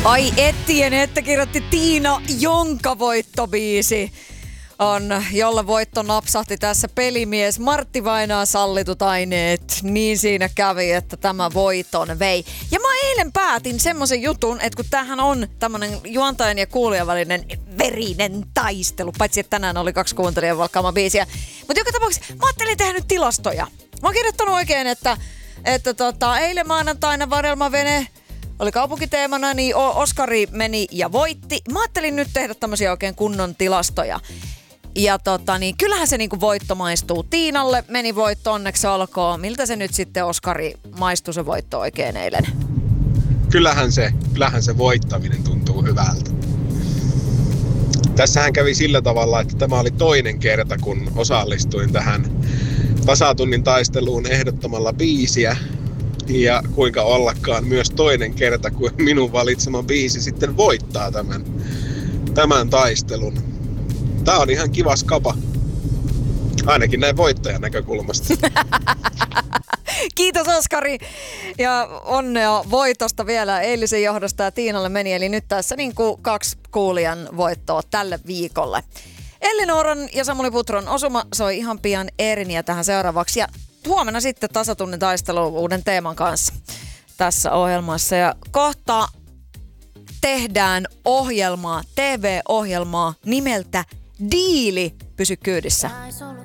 Ai Etienne, että kirjoitti Tiina Jonka-voittobiisi on, jolla voitto napsahti tässä pelimies Martti Vainaa sallitut aineet. Niin siinä kävi, että tämä voiton vei. Ja mä eilen päätin semmoisen jutun, että kun tämähän on tämmönen juontajan ja kuulijan välinen verinen taistelu, paitsi että tänään oli 2 kuuntelijan valkkaamaa biisiä. Mutta joka tapauksessa mä ajattelin tehdä nyt tilastoja. Mä oon kirjoittanut oikein, että eilen maanantaina Vadelmavene oli kaupunkiteemana, niin Oskari meni ja voitti. Mä ajattelin nyt tehdä tämmöisiä oikein kunnon tilastoja. Ja kyllähän se niinku voitto maistuu Tiinalle. Meni voitto, onneksi olkoon. Miltä se nyt sitten, Oskari, maistui se voitto oikein eilen? Kyllähän se voittaminen tuntuu hyvältä. Tässähän kävi sillä tavalla, että tämä oli toinen kerta, kun osallistuin tähän tasatunnin taisteluun ehdottamalla biisiä. Ja kuinka ollakaan myös toinen kerta, kun minun valitsema biisi sitten voittaa tämän taistelun. Tää on ihan kiva skapa. Ainakin näin voittajan näkökulmasta. Kiitos, Oskari. Ja onnea voitosta vielä eilisen johdosta, ja Tiinalle meni. Eli nyt tässä niin kuin 2 kuulijan voittoa tälle viikolle. Elli-Nooran ja Samuli Putron osuma soi ihan pian Eeriniä tähän seuraavaksi. Ja huomenna sitten tasatunnin taistelu uuden teeman kanssa tässä ohjelmassa. Ja kohta tehdään TV-ohjelmaa nimeltä Diili. Pysy kyydissä.